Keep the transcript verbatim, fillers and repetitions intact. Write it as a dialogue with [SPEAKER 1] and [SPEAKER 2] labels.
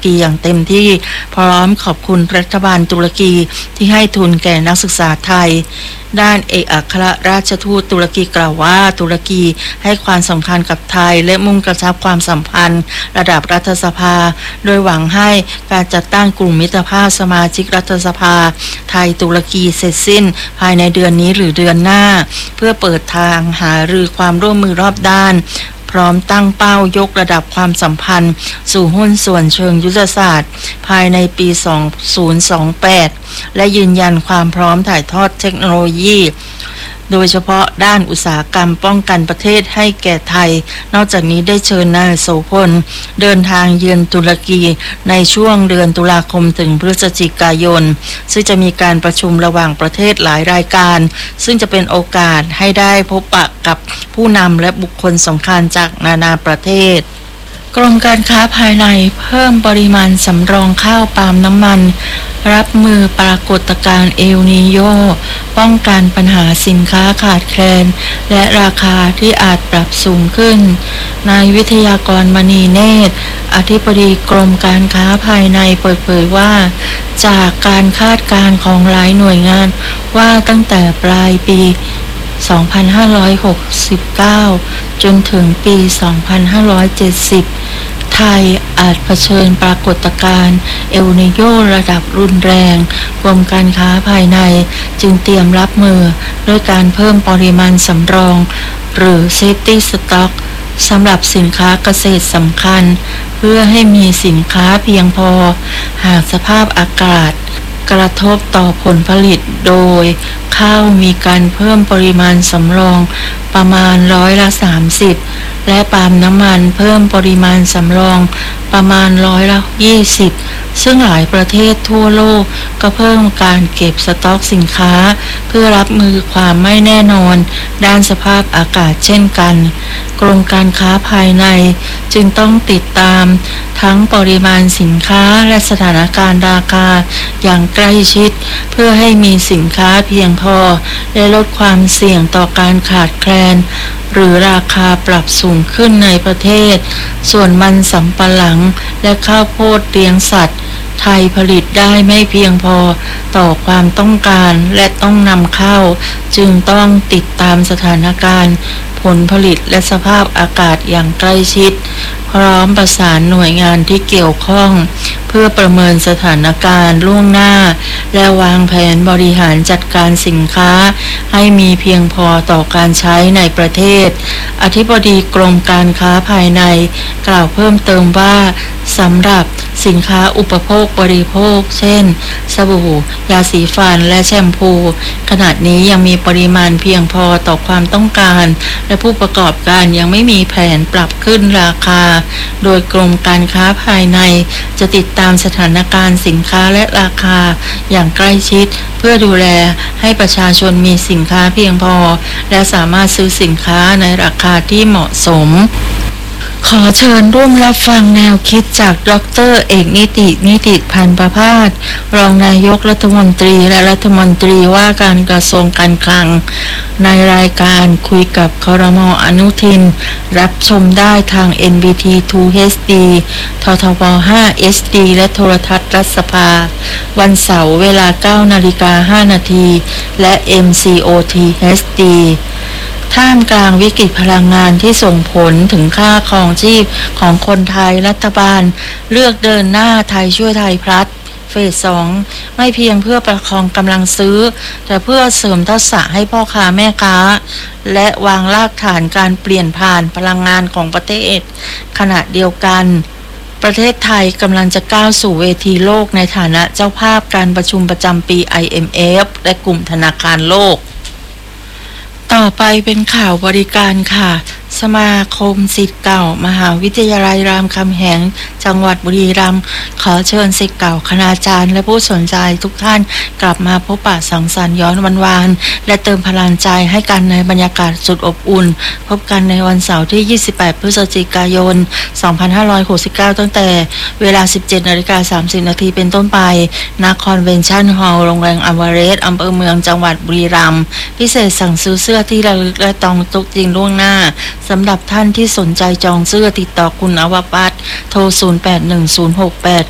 [SPEAKER 1] กีอย่างเต็มที่พร้อมขอบคุณรัฐบาลตุรกีที่ให้ทุนแก่นักศึกษาไทยด้านเอกอัครราชทูตตุรกีกล่าวว่าตุรกีให้ความสำคัญกับไทยและมุ่งกระชับความสัมพันธ์ระดับรัฐสภาโดยหวังให้การจัดตั้งกลุ่มมิตรภาพสมาชิกรัฐสภาไทยตุรกีเสร็จสิ้นภายในเดือนนี้หรือเดือนหน้าเพื่อเปิดทางหารือความร่วมมือรอบด้านพร้อมตั้งเป้ายกระดับความสัมพันธ์สู่หุ้นส่วนเชิงยุทธศาสตร์ภายในปีสองพันยี่สิบแปดและยืนยันความพร้อมถ่ายทอดเทคโนโลยีโดยเฉพาะด้านอุตสาหกรรมป้องกันประเทศให้แก่ไทยนอกจากนี้ได้เชิญนายโสพลเดินทางเยือนตุรกีในช่วงเดือนตุลาคมถึงพฤศจิกายนซึ่งจะมีการประชุมระหว่างประเทศหลายรายการซึ่งจะเป็นโอกาสให้ได้พบปะกับผู้นำและบุคคลสำคัญจากนานาประเทศกรมการค้าภายในเพิ่มปริมาณสำรองข้าวปาล์มน้ำมันรับมือปรากฏการณ์เอลนีโญป้องกันปัญหาสินค้าขาดแคลนและราคาที่อาจปรับสูงขึ้นนายวิทยากรมณีเนตรอธิบดีกรมการค้าภายในเปิดเผยว่าจากการคาดการณ์ของหลายหน่วยงานว่าตั้งแต่ปลายปีสองพันห้าร้อยหกสิบเก้าจนถึงปีสองพันห้าร้อยเจ็ดสิบไทยอาจเผชิญปรากฏการณ์เอลนีโญระดับรุนแรงกรมการค้าภายในจึงเตรียมรับมือด้วยการเพิ่มปริมาณสำรองหรือ Safety Stock สำหรับสินค้าเกษตรสำคัญเพื่อให้มีสินค้าเพียงพอหากสภาพอากาศกระทบต่อผลผลิตโดยข้าวมีการเพิ่มปริมาณสำรองประมาณร้อยละสามสิบและปาล์มน้ำมันเพิ่มปริมาณสำรองประมาณร้อยละยี่สิบซึ่งหลายประเทศทั่วโลกก็เพิ่มการเก็บสต็อกสินค้าเพื่อรับมือความไม่แน่นอนด้านสภาพอากาศเช่นกันกรมการค้าภายในจึงต้องติดตามทั้งปริมาณสินค้าและสถานการณ์ราคาอย่างใกล้ชิดเพื่อให้มีสินค้าเพียงพอและลดความเสี่ยงต่อการขาดแคลนหรือราคาปรับสูงขึ้นในประเทศส่วนมันสำปะหลังและข้าวโพดเลี้ยงสัตว์ไทยผลิตได้ไม่เพียงพอต่อความต้องการและต้องนำเข้าจึงต้องติดตามสถานการณ์ผลผลิตและสภาพอากาศอย่างใกล้ชิดพร้อมประสานหน่วยงานที่เกี่ยวข้องเพื่อประเมินสถานการณ์ล่วงหน้าและวางแผนบริหารจัดการสินค้าให้มีเพียงพอต่อการใช้ในประเทศอธิบดีกรมการค้าภายในกล่าวเพิ่มเติมว่าสำหรับสินค้าอุปโภคบริโภคเช่นสบู่ยาสีฟันและแชมพูขณะนี้ยังมีปริมาณเพียงพอต่อความต้องการและผู้ประกอบการยังไม่มีแผนปรับขึ้นราคาโดยกรมการค้าภายในจะติดตามสถานการณ์สินค้าและราคาอย่างใกล้ชิดเพื่อดูแลให้ประชาชนมีสินค้าเพียงพอและสามารถซื้อสินค้าในราคาที่เหมาะสมขอเชิญร่วมรับฟังแนวคิดจากดร.เอกนิตินิติพันธ์ประภาสรองนายกรัฐมนตรีและรัฐมนตรีว่าการกระทรวงการคลังในรายการคุยกับครม.อนุทินรับชมได้ทาง เอ็น บี ที ทู เอช ดี ททบ ห้า เอช ดี และโทรทัศน์รัฐสภาวันเสาร์เวลา เก้านาฬิกาห้านาทีและ เอ็ม ซี โอ ที เอช ดี ท่ามกลางวิกฤตพลังงานที่ส่งผลถึงค่าครองชีพของคนไทยรัฐบาลเลือกเดินหน้าไทยช่วยไทยพลัสเฟสสองไม่เพียงเพื่อประคองกำลังซื้อแต่เพื่อเสริมทักษะให้พ่อค้าแม่ค้าและวางรากฐานการเปลี่ยนผ่านพลังงานของประเทศขณะเดียวกันประเทศไทยกำลังจะก้าวสู่เวทีโลกในฐานะเจ้าภาพการประชุมประจำปี ไอ เอ็ม เอฟ และกลุ่มธนาคารโลกต่อไปเป็นข่าวบริการค่ะสมาคมศิษย์เก่ามหาวิทยาลัยรามคำแหงจังหวัดบุรีรัมย์ขอเชิญศิษย์เก่าคณาจารย์และผู้สนใจทุกท่านกลับมาพบปะสังสรรค์ย้อนวันวานและเติมพลังใจให้กันในบรรยากาศสุดอบอุ่นพบกันในวันเสาร์ที่ยี่สิบแปดพฤศจิกายนสองพันห้าร้อยหกสิบเก้าตั้งแต่เวลา สิบเจ็ดนาฬิกาสามสิบนาทีเป็นต้นไปณคอนเวนชั่นฮอลล์โรงแรมอเวเรสต์อำเภอเมืองจังหวัดบุรีรัมย์พิเศษสั่งซื้อเสื้อที่ระลึกและตองตุกจริงล่วงหน้าสำหรับท่านที่สนใจจองเสื้อติดต่อคุณอวปัตรโทรศูนย์ แปด หนึ่ง ศูนย์ หก แปด